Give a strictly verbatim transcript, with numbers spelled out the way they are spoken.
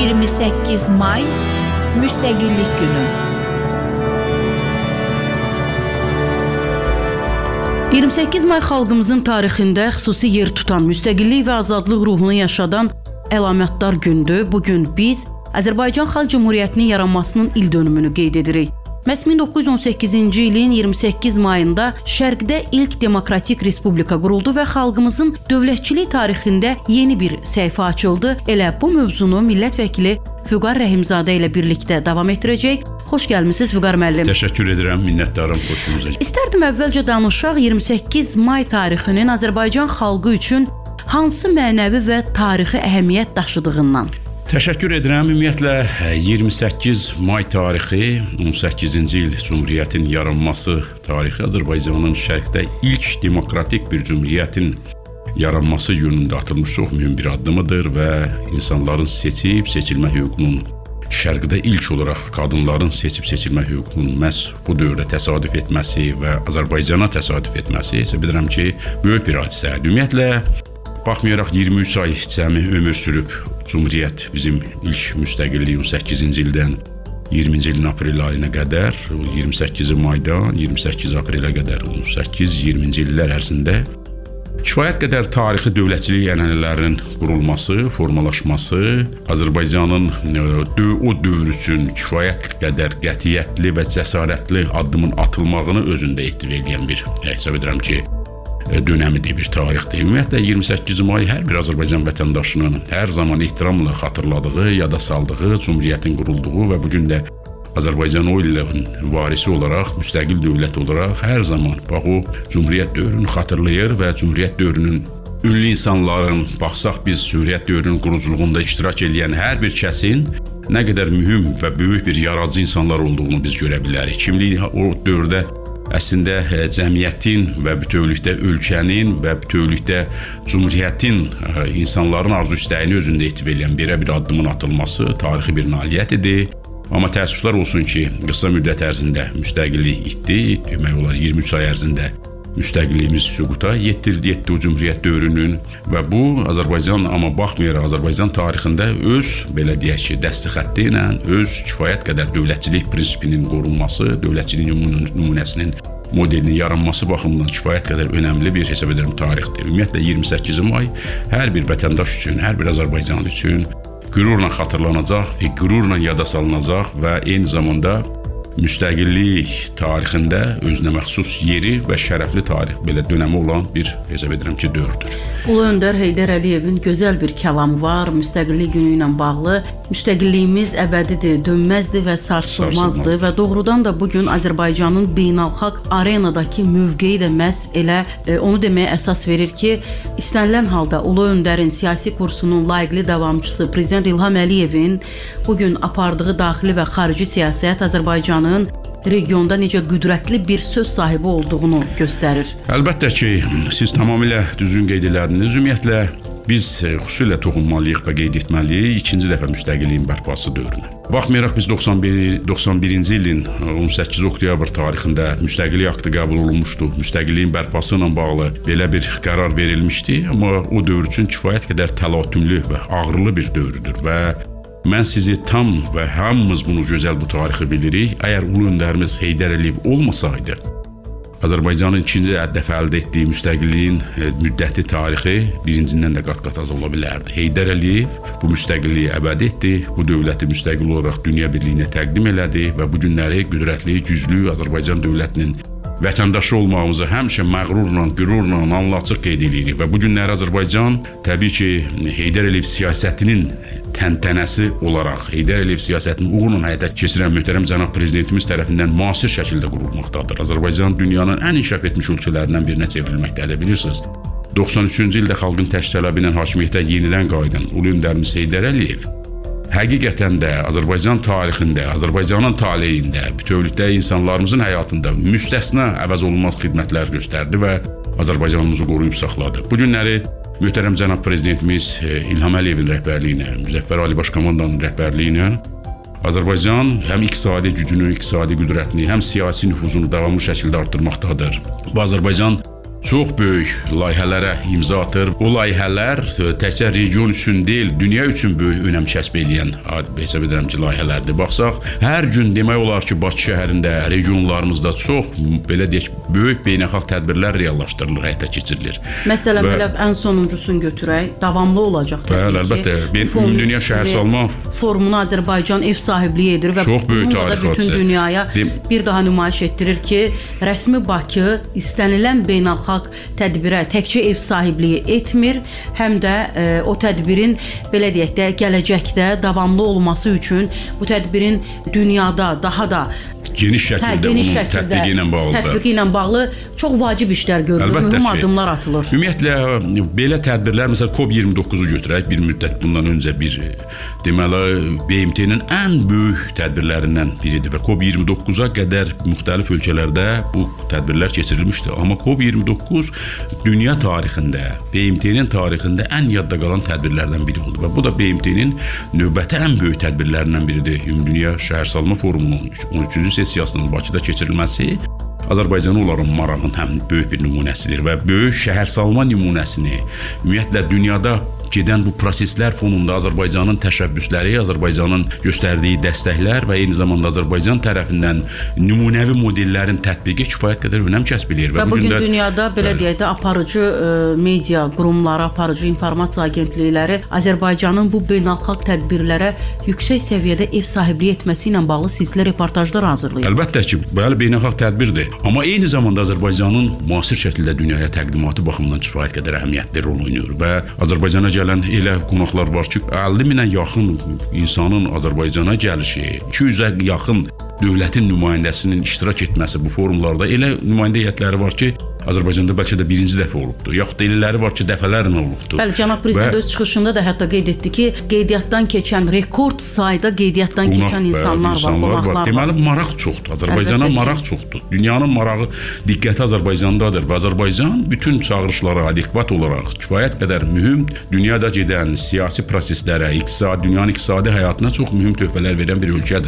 iyirmi səkkiz may Müstəqillik Günü. iyirmi səkkiz may xalqımızın tarixində xüsusi yer tutan, müstəqillik və azadlıq ruhunu yaşadan əlamətdar gündür. Bugün biz Azərbaycan Xalq Cümhuriyyətinin yaranmasının il dönümünü qeyd edirik. Məhz min doqquz yüz on səkkizinci ilin iyirmi səkkiz mayında Şərqdə ilk demokratik respublika quruldu və xalqımızın dövlətçilik tarixində yeni bir səhifə açıldı. Elə bu mövzunu millət vəkili Füqar Rəhimzadə ilə birlikdə davam etdirəcək. Xoş gəlmisiniz Füqar müəllim. Təşəkkür edirəm, minnətdarım, xoşunuza. İstərdim əvvəlcə danışaq iyirmi səkkiz may tarixinin Azərbaycan xalqı üçün hansı mənəvi və tarixi əhəmiyyət daşıdığından. Təşəkkür edirəm. Ümumiyyətlə iyirmi səkkiz may tarixi, on səkkizinci il Cümhuriyyətin yaranması tarixi Azərbaycanın Şərqdə ilk demokratik bir cümhuriyyətin yaranması yönündə atılmış çox mühüm bir addımıdır və insanların seçib seçilmə hüququnun, Şərqdə ilk olaraq qadınların seçib seçilmə hüququnun məhz bu dövrdə təsadüf etməsi və Azərbaycana təsadüf etməsi hesab edirəm ki, böyük bir hadisədir. Ümumiyyətlə, baxmayaraq iyirmi üç ay cəmi ömür sürüb Cümhuriyyət bizim ilk müstəqilliyi on səkkizinci ildən iyirminci ilin aprel ayına qədər, iyirmi səkkizi maydan iyirmi səkkiz aprelə qədər on səkkiz iyirminci illər ərzində kifayət qədər tarixi dövlətçilik ənənələrinin qurulması, formalaşması, Azərbaycanın o dövr üçün kifayət qədər qətiyyətli və cəsarətli addımın atılmağını özündə ehtiva edən bir, hesab edirəm ki, dönəmidir, bir tarixdir. Ümumiyyətlə iyirmi səkkiz may hər bir Azərbaycan vətəndaşının hər zaman ehtiramla xatırladığı, yada saldığı, Cümhuriyyətin qurulduğu və bugün də Azərbaycan o illərin varisi olaraq, müstəqil dövlət olaraq hər zaman bax o Cümhuriyyət dövrünü xatırlayır və Cümhuriyyət dövrünün ünlü insanların, baxsaq biz Cümhuriyyət dövrünün quruculuğunda iştirak edən hər bir kəsin nə qədər mühüm və böyük bir yaradıcı insanlar olduğunu biz görə bilərik. Kimlik o dövrdə əslində cəmiyyətin və bütövlükdə ölkənin və bütövlükdə Cümhuriyyətin insanların arzu istəyini özündə ehtiva edən belə bir addımın atılması tarixi bir nailiyyət idi. Amma təəssüflər olsun ki, qısa müddət ərzində müstəqillik itdi, demək olar iyirmi üç ay ərzində müstəqilliyimiz süquta yetirdi, yetdi o Cümhuriyyət dövrünün və bu Azərbaycan, amma baxmayaraq Azərbaycan tarixində öz, belə deyək ki, dəsti xətti ilə öz kifayət qədər dövlətçilik prinsipinin qorunması, dövlətçilik nümunəsinin modelinin yaranması baxımından kifayət qədər önəmli bir hesab edirəm tarixdir. Ümumiyyətlə iyirmi səkkizi may hər bir vətəndaş üçün, hər bir Azərbaycan üçün qürurla xatırlanacaq və qürurla yada salınacaq və eyni zamanda müstəqillik tarixində özünə məxsus yeri və şərəfli tarix, belə dönəmi olan bir hesab edirəm ki, dövrdür. Ulu Öndər Heydər Əliyevin gözəl bir kəlamı var, müstəqillik günü ilə bağlı. Müstəqilliyimiz əbədidir, dönməzdir və sarsılmazdır və doğrudan da bugün Azərbaycanın beynəlxalq arenadakı mövqeyi də məhz elə e, onu deməyə əsas verir ki, istənilən halda Ulu Öndərin siyasi kursunun layiqli davamçısı Prezident İlham Əliyevin bugün apardığı daxili və xarici siyasət Azərbaycanın regionda necə qüdrətli bir söz sahibi olduğunu göstərir. Əlbəttə ki, siz tamamilə düzgün qeyd elədiniz. Ümumiyyətlə, biz xüsusilə toxunmalıyıq və qeyd etməliyik ikinci dəfə müstəqilliyin bərpası dövrünə. Baxmayaraq biz doxsan birinci ilin on səkkiz oktyabr tarixində müstəqillik aktı qəbul olunmuşdu. Müstəqilliyin bərpası ilə bağlı belə bir qərar verilmişdi, amma o dövr üçün kifayət qədər təlatümlü və ağrılı bir dövrdür və mən sizi tam və hamımız bunu gözəl bu tarixi bilirik. Əgər Ulu Öndərimiz Heydər Əliyev olmasaydı, Azərbaycanın ikinci dəfə əldə etdiyi müstəqilliyin müddəti tarixi birincindən də qat-qat az ola bilərdi. Heydər Əliyev bu müstəqilliyi əbədi etdi, bu dövləti müstəqil olaraq dünya birliyinə təqdim elədi və bu günləri qüdrətli, güclü Azərbaycan dövlətinin vətəndaşı olmağımızı həmişə məğrurla, qürurla, anlaçıq qeyd edirik və bu günləri Azərbaycan təbii ki, Heydər Əliyev siyasətinin təntənəsi olaraq Heydər Əliyev siyasətini uğurla həyata keçirən möhtərəm cənab prezidentimiz tərəfindən müasir şəkildə qurulmaqdadır. Azərbaycan dünyanın ən inkişaf etmiş ölkələrindən birinə çevrilməkdədir, bilirsiniz. doxsan üçüncü ildə xalqın təşkil tələbi ilə hakimiyyətə yenidən qayıdan Ulu Öndərimiz Heydər Əliyev həqiqətən də Azərbaycan tarixində, Azərbaycanın taleyində, bütövlükdə insanlarımızın həyatında müstəsna əvəz olunmaz xidmətlər göstərdi və Azərbaycanımızı qoruyub saxladı. Bu günləri möhtərəm cənab prezidentimiz İlham Əliyevin rəhbərliyi ilə, Müzəffər Ali Başkomandanın rəhbərliyi ilə Azərbaycan həm iqtisadi gücünü, iqtisadi qüdrətini, həm siyasi nüfuzunu davamlı şəkildə artırmaqdadır. Bu Azərbaycan çox böyük layihələrə imza atır. O layihələr təkcə region üçün deyil, dünya üçün böyük önəm kəsb edən hesab edirəm ki, layihələrdir. Baxsaq, hər gün demək olar ki, Bakı şəhərində, regionlarımızda çox belə deyək, böyük beynəlxalq tədbirlər reallaşdırılır, həyata keçirilir. Məsələn, belə ən sonuncusunu götürək, davamlı olacaq təbii Bəli, əlbəttə. Ümumdünya şəhərsalma forumunu Azərbaycan ev sahibliyi edir və çox böyük bununla da tarix bütün dünyaya bir daha nümayiş etdirir ki, rəsmi Bakı istənilən beynəlxalq tədbirə təkcə ev sahibliyi etmir, həm də e, o tədbirin belə deyək də gələcəkdə davamlı olması üçün bu tədbirin dünyada daha da geniş şəkildə hə, geniş onun şəkildə tətbiqi ilə bağlı. Tətbiqi ilə bağlı çox vacib işlər görülür, Əlbəttə mühüm ki, addımlar atılır. Ümumiyyətlə belə tədbirlər, məsələn COP iyirmi doqquzu götürək, bir müddət bundan öncə bir deməli B M T-nin ən böyük tədbirlərindən biridir və COP iyirmi doqquza qədər müxtəlif ölkələrdə bu tədbirlər keçirilmişdi. Amma COP iyirmi doqquz dünya tarixində, B M T-nin tarixində ən yadda qalan tədbirlərdən biri oldu və bu da B M T-nin növbəti ən böyük tədbirlərindən biridir. Ümumdünya Şəhərsalma Forumunun on üçüncü sessiyasının Bakıda keçirilməsi Azərbaycana olan marağın həm böyük bir nümunəsidir və böyük şəhərsalma nümunəsini ümumiyyətlə dünyada gedən bu proseslər fonunda Azərbaycanın təşəbbüsləri, Azərbaycanın göstərdiyi dəstəklər və eyni zamanda Azərbaycan tərəfindən nümunəvi modellərin tətbiqi kifayət qədər önəm kəsb edir. Və, və bugün dünyada belə deyək də aparıcı ə, media qurumları, aparıcı informasiya agentlikləri Azərbaycanın bu beynəlxalq tədbirlərə yüksək səviyyədə ev sahibliyi etməsi ilə bağlı silsilə reportajlar hazırlayır. Əlbəttə ki, bəli, beynəlxalq tədbirdir. Amma eyni zamanda Azərbaycanın müasir şəkildə dünyaya təqdimatı baxımından kifayət qədər əhəmiyyətli rol oynayır və Azərbaycana gələn elə qonaqlar var ki, əlli minə yaxın insanın Azərbaycana gəlişi, iki yüzə yaxın dövlətin nümayəndəsinin iştirak etməsi bu forumlarda elə nümayəndə heyətləri var ki, Azərbaycanda bəlkə də birinci dəfə olubdur. Yaxud da illəri var ki, dəfələrlə olubdur. Bəli, cənab prezident və öz çıxışında da hətta qeyd etdi ki, qeydiyyatdan keçən rekord sayda qeydiyyatdan Qonaq, keçən insanlar, insanlar var, qonaqlar var. Deməli, maraq çoxdur. Azərbaycana Əlbəttə maraq çoxdur. Dünyanın marağı, diqqəti Azərbaycandadır və Azərbaycan bütün çağırışlara adekvat olaraq kifayət qədər mühüm, dünyada gedən siyasi proseslərə, iqtisadi, dünyanın iqtisadi həyatına çox mühüm töhfələr verən bir ölkədir.